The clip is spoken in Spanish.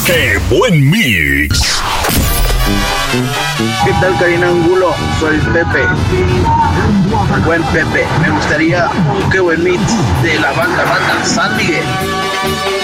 ¡Qué buen mix! ¿Qué tal, Karina Angulo? Soy Pepe. Buen Pepe. Me gustaría un qué buen mix de la banda San Miguel.